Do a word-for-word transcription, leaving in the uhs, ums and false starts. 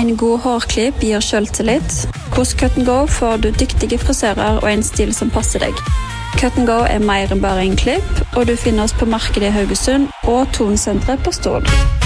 En god hårklipp gir selvtillit. Hos Cut and Go får du dyktige frisører og en stil som passer deg. Cut and Go er mer enn bare en klipp, og du finner oss på markedet i Haugesund og Tonsenteret på Stord.